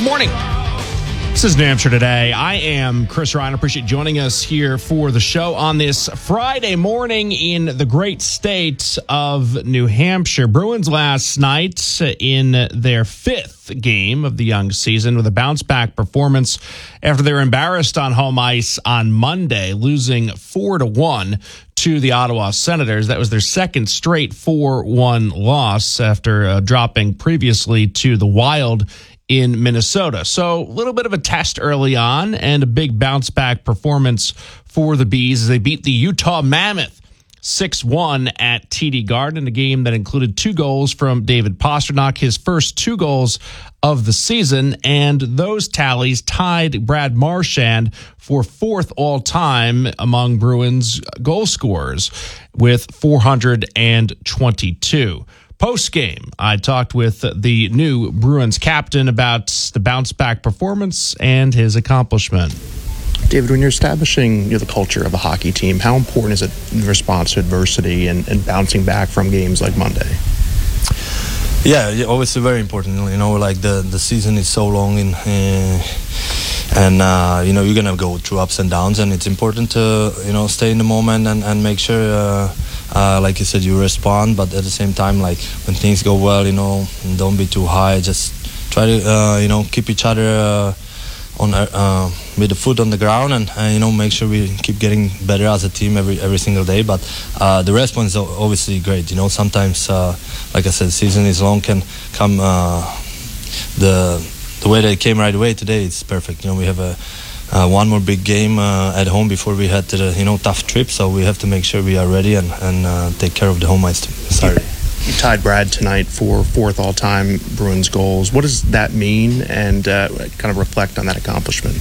Good morning. This is New Hampshire Today. I am Chris Ryan. I appreciate joining us here for the show on this Friday morning in the great state of New Hampshire. Bruins last night in their fifth game of the young season with a bounce-back performance after they were embarrassed on home ice on Monday, losing 4-1 to the Ottawa Senators. That was their second straight 4-1 loss after dropping previously to the Wild in Minnesota. So a little bit of a test early on and a big bounce back performance for the Bees as they beat the Utah Mammoth 6-1 at TD Garden, a game that included 2 goals from David Pastrnak, his first 2 goals of the season, and those tallies tied Brad Marchand for 4th all-time among Bruins goal scorers with 422. Post-game, I talked with the new Bruins captain about the bounce-back performance and his accomplishment. David, when you're establishing the culture of a hockey team, how important is it in response to adversity and bouncing back from games like Monday? Yeah, obviously very important. Like the season is so long and you're going to go through ups and downs, and it's important to, stay in the moment and make sure, like you said, you respond, but at the same time, like when things go well, don't be too high. Just try to, keep each other on with the foot on the ground, and make sure we keep getting better as a team every single day. But the response is obviously great. Sometimes, like I said, the season is long, can come the way that it came right away today. It's perfect. We have one more big game at home before we had the tough trip, so we have to make sure we are ready and take care of the home ice Saturday. You tied Brad tonight for 4th all-time Bruins goals. What does that mean, and kind of reflect on that accomplishment?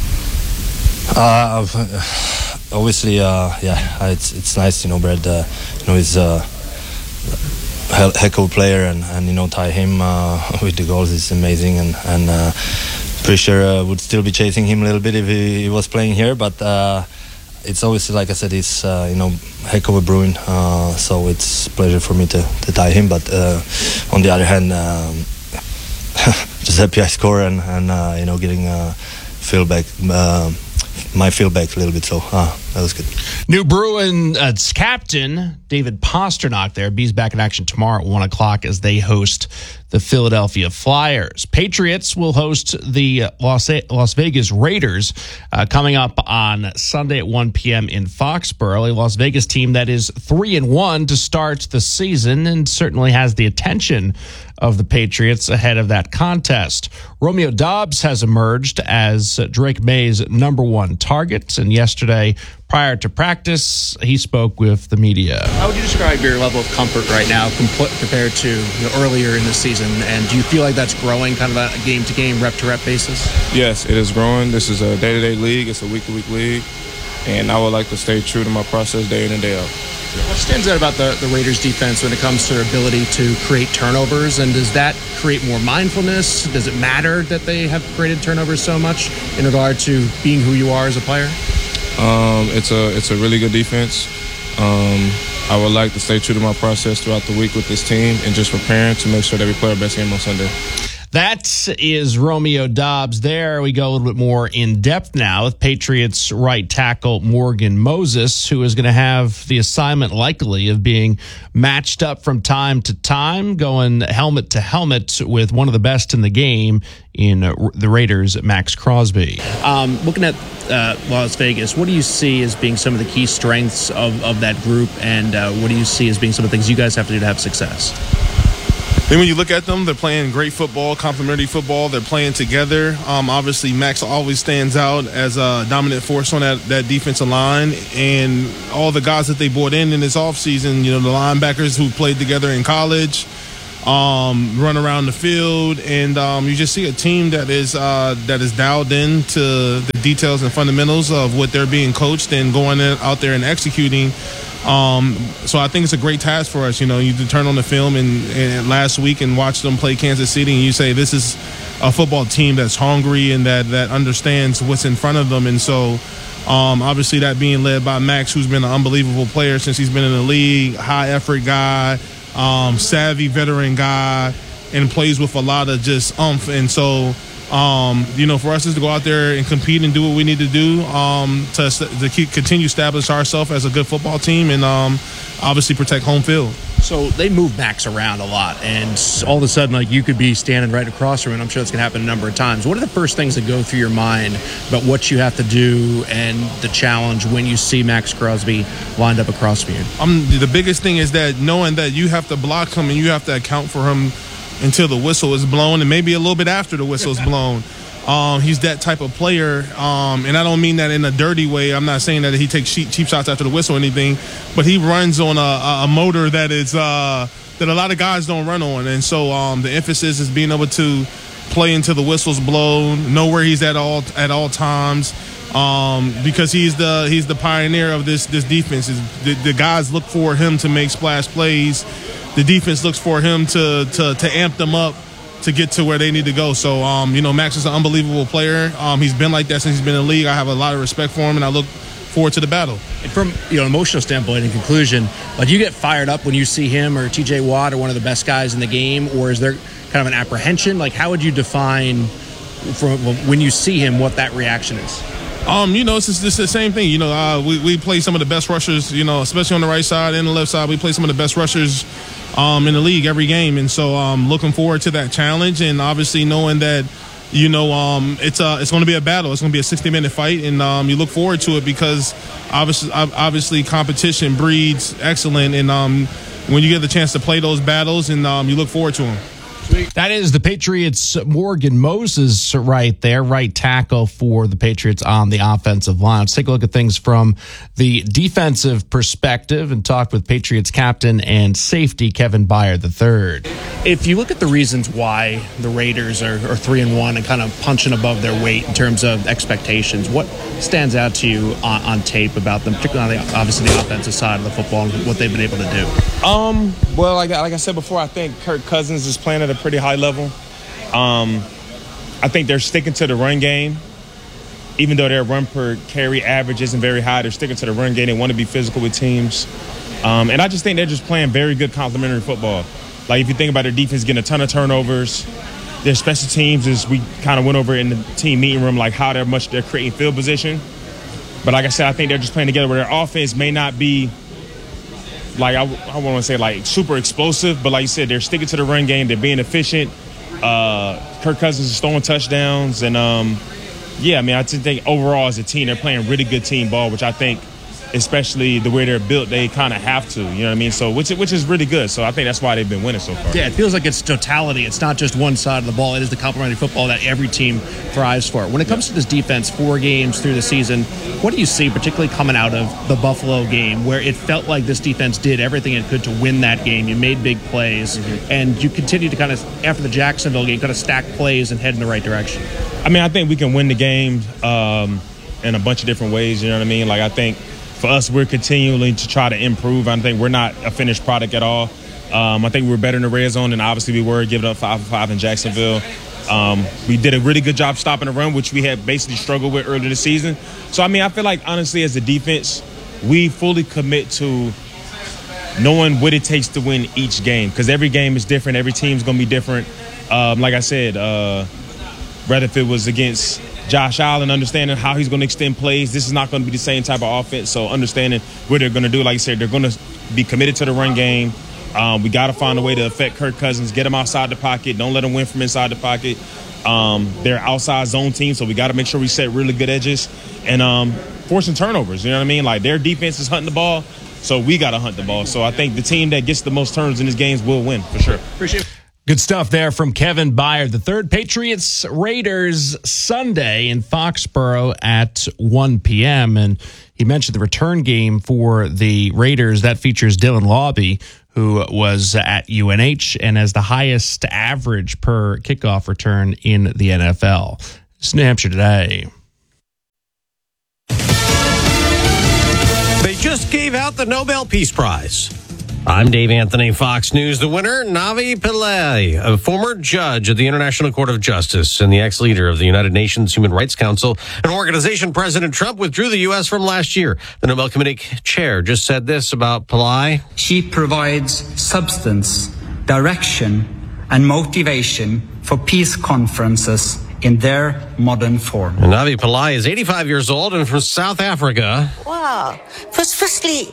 Obviously, it's nice. Brad, he's a heck of a player, and tie him with the goals is amazing, and pretty sure would still be chasing him a little bit if he was playing here, but it's obviously, like I said, he's heck of a Bruin, so it's a pleasure for me to tie him. But on the other hand, just happy I score and getting my feel back a little bit, so that was good. New Bruins captain David Pastrnak there. Bees back in action tomorrow at 1 o'clock as they host the Philadelphia Flyers. Patriots will host the Las Vegas Raiders coming up on Sunday at 1 p.m. in Foxborough. A Las Vegas team that is 3-1 to start the season and certainly has the attention of the Patriots ahead of that contest. Romeo Doubs has emerged as Drake May's #1 target, and yesterday, prior to practice, he spoke with the media. How would you describe your level of comfort right now compared to earlier in the season, and do you feel like that's growing kind of a game-to-game, rep-to-rep basis? Yes, it is growing. This is a day-to-day league. It's a week-to-week league, and I would like to stay true to my process day in and day out. What stands out about the Raiders' defense when it comes to their ability to create turnovers, and does that create more mindfulness? Does it matter that they have created turnovers so much in regard to being who you are as a player? It's a really good defense. I would like to stay true to my process throughout the week with this team and just preparing to make sure that we play our best game on Sunday. That is Romeo Doubs there. We go a little bit more in depth now with Patriots right tackle Morgan Moses, who is going to have the assignment likely of being matched up from time to time, going helmet to helmet with one of the best in the game in the Raiders, Max Crosby. Looking at Las Vegas, what do you see as being some of the key strengths of that group, and what do you see as being some of the things you guys have to do to have success? Then when you look at them, they're playing great football, complementary football. They're playing together. Obviously, Max always stands out as a dominant force on that defensive line. And all the guys that they brought in this offseason, the linebackers who played together in college, run around the field. And you just see a team that is dialed in to the details and fundamentals of what they're being coached and going out there and executing. So I think it's a great task for us. You turn on the film and last week and watch them play Kansas City, and you say this is a football team that's hungry and that understands what's in front of them. And so obviously that being led by Max, who's been an unbelievable player since he's been in the league, high effort guy, savvy veteran guy, and plays with a lot of just oomph. And so For us is to go out there and compete and do what we need to do to continue establish ourselves as a good football team and obviously protect home field. So they move Max around a lot, and all of a sudden, like, you could be standing right across from him, and I'm sure that's going to happen a number of times. What are the first things that go through your mind about what you have to do and the challenge when you see Max Crosby lined up across from you? The biggest thing is that knowing that you have to block him and you have to account for him until the whistle is blown, and maybe a little bit after the whistle is blown. He's that type of player, and I don't mean that in a dirty way. I'm not saying that he takes cheap shots after the whistle or anything, but he runs on a motor that is that a lot of guys don't run on, and so the emphasis is being able to play until the whistle's blown, know where he's at all times, because he's the pioneer of this defense. The guys look for him to make splash plays. The defense looks for him to amp them up to get to where they need to go. So, Max is an unbelievable player. He's been like that since he's been in the league. I have a lot of respect for him, and I look forward to the battle. And from an emotional standpoint, in conclusion, like, you get fired up when you see him or TJ Watt or one of the best guys in the game, or is there kind of an apprehension? Like, how would you define from when you see him what that reaction is? It's the same thing. We play some of the best rushers, especially on the right side and the left side. We play some of the best rushers in the league every game. And so looking forward to that challenge, and obviously knowing that, it's going to be a battle. It's going to be a 60-minute fight, and you look forward to it because obviously competition breeds excellence, and when you get the chance to play those battles, and you look forward to them. That is the Patriots' Morgan Moses right there, right tackle for the Patriots on the offensive line. Let's take a look at things from the defensive perspective and talk with Patriots captain and safety Kevin Byard III. If you look at the reasons why the Raiders are 3-1 and kind of punching above their weight in terms of expectations, what stands out to you on tape about them, particularly on the offensive side of the football and what they've been able to do? Well, like I said before, I think Kirk Cousins is playing at a pretty high level. I think they're sticking to the run game. Even though their run per carry average isn't very high, they're sticking to the run game. They want to be physical with teams. And I just think they're just playing very good complementary football. Like, if you think about their defense getting a ton of turnovers, their special teams, as we kind of went over in the team meeting room, like how much they're creating field position. But like I said, I think they're just playing together where their offense may not be, like, I want to say, like, super explosive, but like you said, they're sticking to the run game. They're being efficient. Kirk Cousins is throwing touchdowns. And, I just think overall as a team, they're playing really good team ball, which I think, especially the way they're built, they kind of have to, you know what I mean? So, which is really good. So I think that's why they've been winning so far. Yeah, it feels like it's totality. It's not just one side of the ball. It is the complementary football that every team thrives for. When it comes to this defense, 4 games through the season, what do you see, particularly coming out of the Buffalo game, where it felt like this defense did everything it could to win that game? You made big plays, and you continue to kind of, after the Jacksonville game, kind of stack plays and head in the right direction. I mean, I think we can win the game in a bunch of different ways, you know what I mean? Like, I think for us, we're continuing to try to improve. I think we're not a finished product at all. I think we're better in the red zone than obviously we were giving up 5-5 in Jacksonville. We did a really good job stopping the run, which we had basically struggled with earlier this season. So, I mean, I feel like, honestly, as a defense, we fully commit to knowing what it takes to win each game, because every game is different. Every team's going to be different. Like I said, whether if it was against Josh Allen, understanding how he's going to extend plays, this is not going to be the same type of offense. So understanding what they're going to do, like you said, they're going to be committed to the run game. We got to find a way to affect Kirk Cousins, get him outside the pocket. Don't let him win from inside the pocket. They're outside zone team, so we got to make sure we set really good edges and forcing turnovers. You know what I mean? Like, their defense is hunting the ball, so we got to hunt the ball. So I think the team that gets the most turns in these games will win for sure. Appreciate it. Good stuff there from Kevin Byard III. Patriots Raiders Sunday in Foxborough at 1 p.m. And he mentioned the return game for the Raiders. That features Dylan Lawby, who was at UNH and has the highest average per kickoff return in the NFL. It's New Hampshire Today. They just gave out the Nobel Peace Prize. I'm Dave Anthony, Fox News. The winner, Navi Pillay, a former judge at the International Court of Justice and the ex-leader of the United Nations Human Rights Council, an organization President Trump withdrew the U.S. from last year. The Nobel Committee chair just said this about Pillay. She provides substance, direction, and motivation for peace conferences in their modern form. And Navi Pillai is 85 years old and from South Africa. Wow. Firstly,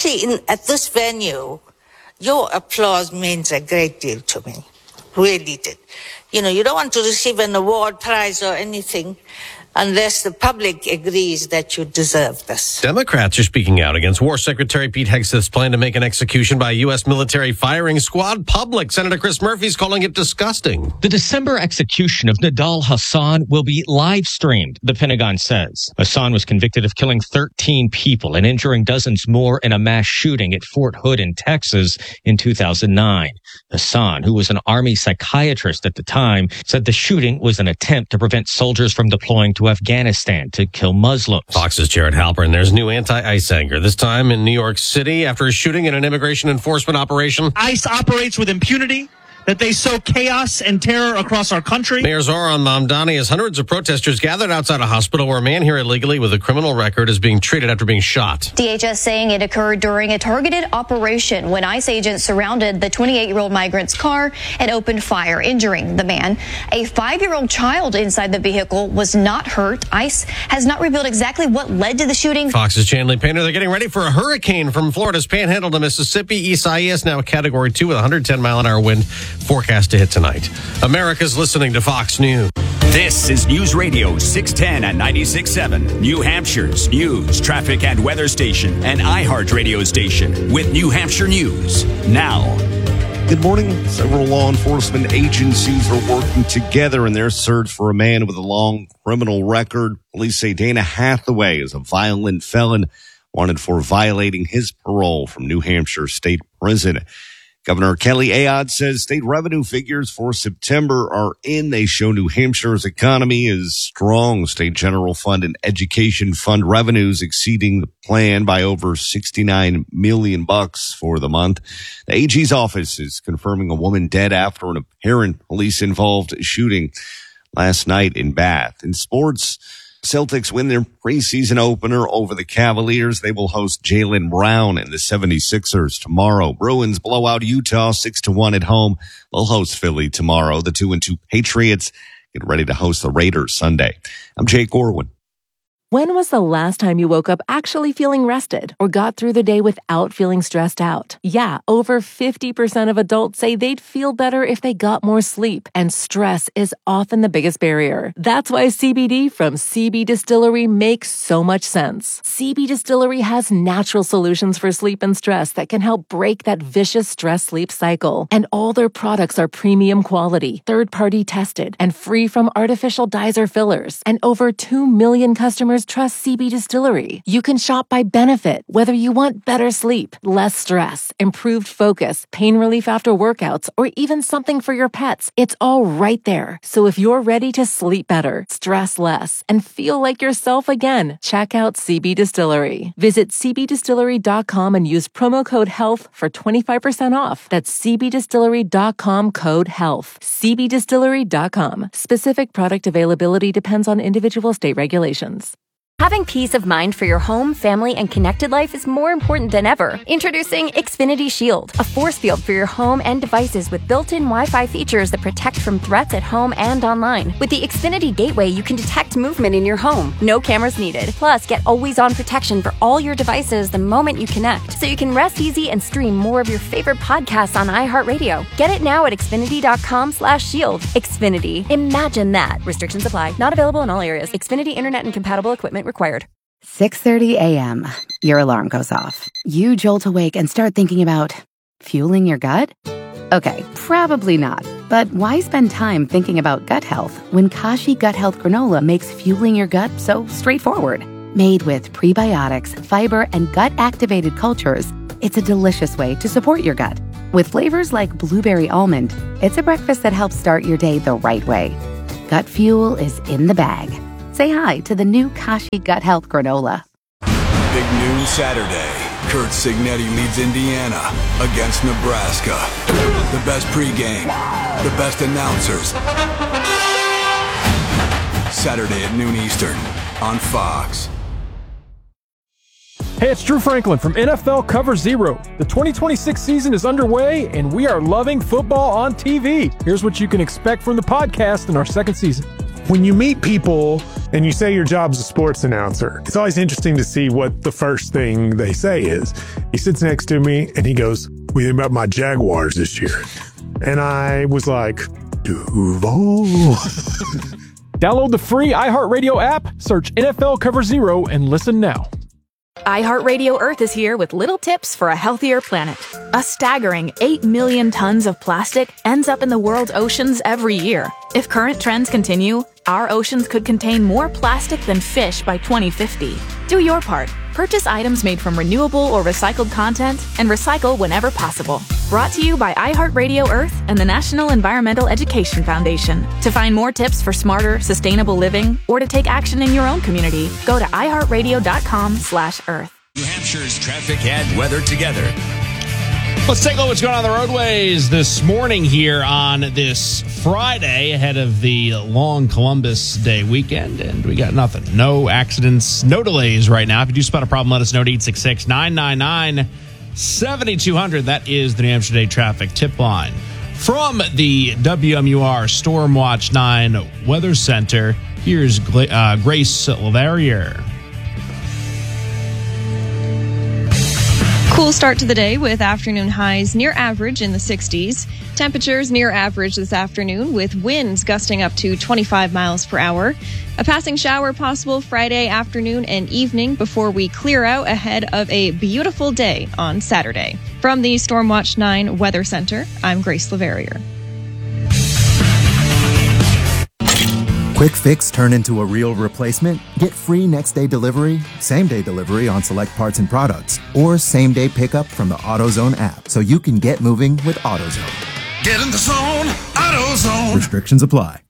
at this venue, your applause means a great deal to me. Really did. You know, you don't want to receive an award, prize, or anything unless the public agrees that you deserve this. Democrats are speaking out against War Secretary Pete Hegseth's plan to make an execution by a U.S. military firing squad public. Senator Chris Murphy's calling it disgusting. The December execution of Nidal Hasan will be live streamed, the Pentagon says. Hasan was convicted of killing 13 people and injuring dozens more in a mass shooting at Fort Hood in Texas in 2009. Hasan, who was an Army psychiatrist at the time, said the shooting was an attempt to prevent soldiers from deploying to Afghanistan to kill Muslims. Fox's Jared Halpern. There's new anti-ICE anger, this time in New York City after a shooting in an immigration enforcement operation. ICE operates with impunity, that they sow chaos and terror across our country. Mayor Zoran Mamdani, as hundreds of protesters gathered outside a hospital where a man here illegally with a criminal record is being treated after being shot. DHS saying it occurred during a targeted operation when ICE agents surrounded the 28-year-old migrant's car and opened fire, injuring the man. A 5-year-old child inside the vehicle was not hurt. ICE has not revealed exactly what led to the shooting. Fox's Chanley Painter, they're getting ready for a hurricane from Florida's Panhandle to Mississippi. Isaias now a Category 2 with 110-mile-an-hour wind. Forecast to hit tonight. America's listening to Fox News. This is News Radio 610 and 96.7, New Hampshire's news, traffic, and weather station, and iHeart radio station with New Hampshire News. Now. Good morning. Several law enforcement agencies are working together in their search for a man with a long criminal record. Police say Dana Hathaway is a violent felon wanted for violating his parole from New Hampshire State Prison. Governor Kelly Ayotte says state revenue figures for September are in. They show New Hampshire's economy is strong. State general fund and education fund revenues exceeding the plan by over $69 million for the month. The AG's office is confirming a woman dead after an apparent police-involved shooting last night in Bath. In sports, Celtics win their preseason opener over the Cavaliers. They will host Jaylen Brown and the 76ers tomorrow. Bruins blow out Utah 6-1 at home. They'll host Philly tomorrow. The 2-2 Patriots get ready to host the Raiders Sunday. I'm Jake Gorwin. When was the last time you woke up actually feeling rested or got through the day without feeling stressed out? Yeah, over 50% of adults say they'd feel better if they got more sleep, and stress is often the biggest barrier. That's why CBD from CB Distillery makes so much sense. CB Distillery has natural solutions for sleep and stress that can help break that vicious stress-sleep cycle. And all their products are premium quality, third-party tested, and free from artificial dyes or fillers. And over 2 million customers trust CB Distillery. You can shop by benefit, whether you want better sleep, less stress, improved focus, pain relief after workouts, or even something for your pets. It's all right there. So if you're ready to sleep better, stress less, and feel like yourself again, check out CB Distillery. Visit cbdistillery.com and use promo code HEALTH for 25% off. That's cbdistillery.com code HEALTH. cbdistillery.com. Specific product availability depends on individual state regulations. Having peace of mind for your home, family, and connected life is more important than ever. Introducing Xfinity Shield, a force field for your home and devices with built-in Wi-Fi features that protect from threats at home and online. With the Xfinity Gateway, you can detect movement in your home. No cameras needed. Plus, get always-on protection for all your devices the moment you connect, so you can rest easy and stream more of your favorite podcasts on iHeartRadio. Get it now at Xfinity.com/shield. Xfinity. Imagine that. Restrictions apply. Not available in all areas. Xfinity Internet and compatible equipment required. 6:30 a.m. Your alarm goes off. You jolt awake and start thinking about fueling your gut? Okay, probably not. But why spend time thinking about gut health when Kashi Gut Health Granola makes fueling your gut so straightforward? Made with prebiotics, fiber, and gut-activated cultures, it's a delicious way to support your gut. With flavors like blueberry almond, it's a breakfast that helps start your day the right way. Gut fuel is in the bag. Say hi to the new Kashi Gut Health Granola. Big noon Saturday. Kurt Signetti leads Indiana against Nebraska. The best pregame, the best announcers. Saturday at noon Eastern on Fox. Hey, it's Drew Franklin from NFL Cover Zero. The 2026 season is underway, and we are loving football on TV. Here's what you can expect from the podcast in our second season. When you meet people and you say your job's a sports announcer, it's always interesting to see what the first thing they say is. He sits next to me and he goes, "What do you think about my Jaguars this year?" And I was like, Duval. Download the free iHeartRadio app, search NFL Cover Zero, and listen now. iHeartRadio Earth is here with little tips for a healthier planet. A staggering 8 million tons of plastic ends up in the world's oceans every year. If current trends continue, our oceans could contain more plastic than fish by 2050. Do your part. Purchase items made from renewable or recycled content and recycle whenever possible. Brought to you by iHeartRadio Earth and the National Environmental Education Foundation. To find more tips for smarter, sustainable living or to take action in your own community, go to iHeartRadio.com/Earth. New Hampshire's traffic and weather together. Let's take a look at what's going on the roadways this morning here on this Friday ahead of the long Columbus Day weekend. And we got nothing. No accidents, no delays right now. If you do spot a problem, let us know at 866-999-7200. That is the New Hampshire Day traffic tip line. From the WMUR Stormwatch 9 Weather Center, here's Grace Leverrier. Cool start to the day with afternoon highs near average in the 60s. Temperatures near average this afternoon with winds gusting up to 25 miles per hour. A passing shower possible Friday afternoon and evening before we clear out ahead of a beautiful day on Saturday. From the Stormwatch 9 Weather Center, I'm Grace Leverrier. Quick fix turn into a real replacement? Get free next-day delivery, same-day delivery on select parts and products, or same-day pickup from the AutoZone app so you can get moving with AutoZone. Get in the zone, AutoZone. Restrictions apply.